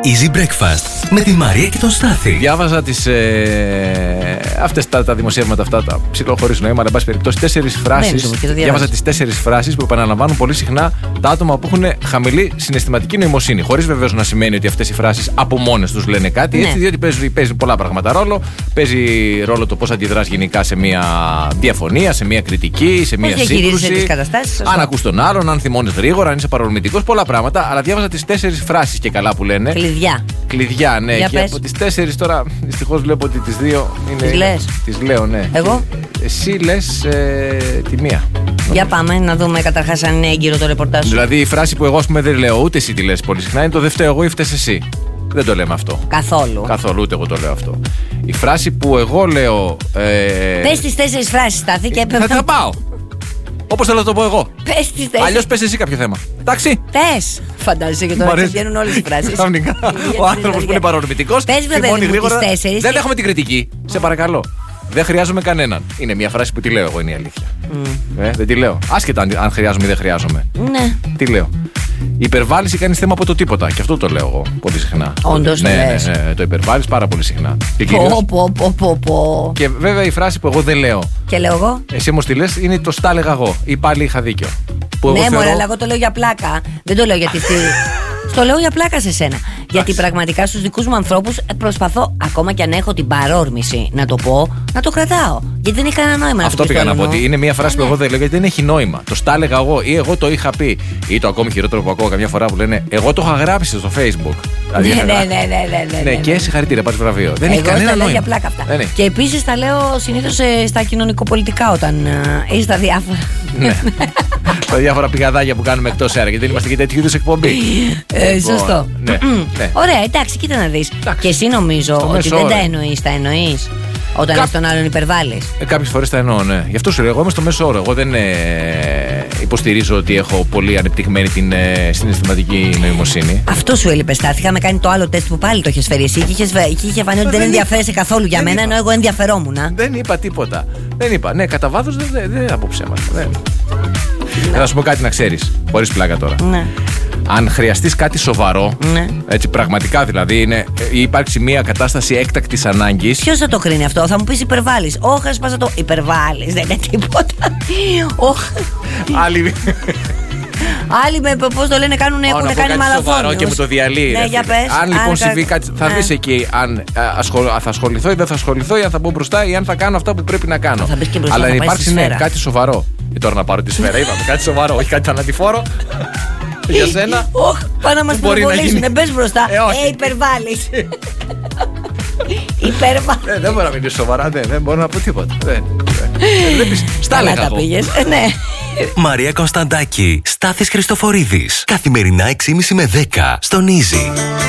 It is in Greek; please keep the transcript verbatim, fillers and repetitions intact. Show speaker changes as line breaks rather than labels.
Easy Breakfast με τη Μαρία και τον Στάθη.
Διάβαζα τις, ε, αυτές τα, τα δημοσιεύματα αυτά, τα ψιλοχωρίς νόημα, αλλά εν πάση περιπτώσει, τέσσερις φράσεις. Ναι, διάβαζα τις τέσσερις φράσεις που επαναλαμβάνουν πολύ συχνά τα άτομα που έχουν χαμηλή συναισθηματική νοημοσύνη. Χωρίς βεβαίως να σημαίνει ότι αυτές οι φράσεις από μόνες τους λένε κάτι, ναι. Έτσι, διότι παίζει, παίζει πολλά πράγματα ρόλο. Παίζει ρόλο το πώς αντιδράς γενικά σε μια διαφωνία, σε μια κριτική, σε μια σύγκρουση. Αν ακούς τον άλλον, αν θυμώνεις γρήγορα, αν είσαι παρορμητικός, πολλά πράγματα. Αλλά διάβαζα τις τέσσερις φράσεις και καλά που λένε.
Κλειδιά.
Κλειδιά, ναι.
Για
και
πες.
από τις τέσσερις τώρα, δυστυχώς βλέπω ότι τις δύο είναι.
Τις λες.
Τις λέω, ναι.
Εγώ.
Και εσύ λες ε, τη μία.
Για πάμε να δούμε καταρχάς αν είναι έγκυρο το ρεπορτάζ.
Δηλαδή η φράση που εγώ ας πούμε δεν λέω, ούτε εσύ τη λες πολύ συχνά, είναι το δεν φταίω εγώ ή φταίς εσύ. Δεν το λέμε αυτό.
Καθόλου.
Καθόλου, ούτε εγώ το λέω αυτό. Η φράση που εγώ λέω. Ε...
Πες τις τέσσερις φράσεις, Στάθη, και
Θα, θα πάω. Όπως θέλω να το πω εγώ.
Πες τις τέσσερις.
Αλλιώς πες εσύ κάποιο θέμα. Εντάξει.
Πες. Φαντάζεσαι και τώρα βγαίνουν όλες οι φράσεις.
Ο άνθρωπος που είναι παρορμητικός.
Πες βέβαια τις τέσσερις.
Δεν έχουμε την κριτική. Σε παρακαλώ. Δεν χρειάζομαι κανέναν. Είναι μια φράση που τη λέω εγώ, είναι η αλήθεια. Mm. Ε, δεν τη λέω. Άσχετα αν, αν χρειάζομαι ή δεν χρειάζομαι. Ναι. Τι λέω. Η υπερβάλληση κάνει θέμα από το τίποτα. Και αυτό το λέω εγώ πολύ συχνά.
Όντως,
ναι,
ναι,
ναι, ναι, το υπερβάλλεις πάρα πολύ συχνά. Και,
πω,
κυρίως...
πω, πω, πω, πω.
και βέβαια η φράση που εγώ δεν λέω.
Και λέω εγώ.
Εσύ όμως τη λες, είναι το στα έλεγα εγώ. Ή πάλι είχα δίκιο. Που
ναι,
θεωρώ...
μωρέ, αλλά εγώ το λέω για πλάκα. Δεν το λέω γιατί. Στο λέω για πλάκα σε σένα. Γιατί πραγματικά στους δικούς μου ανθρώπους προσπαθώ, ακόμα και αν έχω την παρόρμηση να το πω, να το κρατάω. Γιατί δεν έχει κανένα νόημα.
Αυτό πήγα να πω. Ότι είναι μια φράση που εγώ δεν λέω γιατί δεν έχει νόημα. Το στα έλεγα εγώ ή εγώ το είχα πει. Ή το ακόμη χειρότερο που ακούω καμιά φορά που λένε εγώ το είχα γράψει στο Facebook.
Ναι, ναι, ναι, ναι, ναι.
Ναι, και συγχαρητήρια, πάρεις βραβείο. Δεν έχει κανένα νόημα.
Εγώ τα λέω για πλάκα αυτά. Και επίσης τα λέω συνήθως στα κοινωνικοπολιτικά όταν ή στα διάφορα.
Ναι. Τα διάφορα πηγαδάκια που κάνουμε εκτός αέρα, γιατί δεν είμαστε και τέτοιου είδους εκπομπή.
Ε, σωστό.
Ναι, ναι.
Ωραία, εντάξει, κοίτα να δεις. Και εσύ νομίζω
στο
ότι δεν
ώρα.
τα εννοείς, τα εννοείς. Όταν
Κά...
λες τον άλλον υπερβάλλεις.
Ε, κάποιες φορές τα εννοώ, ναι. Γι' αυτό σου λέω, εγώ είμαι στο μέσο όρο. Εγώ δεν ε, υποστηρίζω ότι έχω πολύ ανεπτυγμένη την ε, συναισθηματική νοημοσύνη. Αυτό
σου έλειπε, Στάθη. Είχαμε κάνει το άλλο τεστ που πάλι το έχεις φέρει εσύ και είχε φανεί ότι δεν, δεν ενδιαφέρεσαι καθόλου για μένα, είπα. Ενώ εγώ ενδιαφερόμουν.
Δεν είπα τίποτα. Δεν είπα. Ναι, κατά βάθος δεν, δεν, δεν αποψέματα. Δεν. Ναι. Θα σου πω κάτι να ξέρεις, χωρίς πλάκα τώρα. Ναι. Αν χρειαστείς κάτι σοβαρό, ναι. Έτσι πραγματικά δηλαδή, είναι, ή υπάρξει μια κατάσταση έκτακτης ανάγκης.
Ποιος θα το κρίνει αυτό, θα μου πεις υπερβάλλεις. Όχι, ας πας να το υπερβάλλεις, δεν είναι τίποτα.
Άλλοι.
Άλλοι με πώς το λένε, κάνουν, έχουν κάνει μαλαφόνιους.
Σοβαρό και μου το διαλύει.
Ναι, για πες.
Αν λοιπόν συμβεί κάτι, θα δεις εκεί αν θα ασχοληθώ ή δεν θα ασχοληθώ, ή αν θα μπω μπροστά ή αν θα κάνω αυτά που πρέπει να κάνω. Αλλά αν υπάρξει ναι, κάτι σοβαρό. Και τώρα να πάρω τη σφαίρα, είπαμε κάτι σοβαρό, όχι κάτι θανατηφόρο. Για σένα.
Όχι, πάνε να μας προβολήσουν. Μπες μπροστά. Ε, υπερβάλλεις. Υπερβάλλεις.
Δεν μπορώ να μιλήσω σοβαρά, δεν μπορώ να πω τίποτα. Στα έλεγα εγώ.
Ναι.
Μαρία Κωνσταντάκη, Στάθης Χριστοφορίδης. Καθημερινά έξι και μισή με δέκα στον Easy.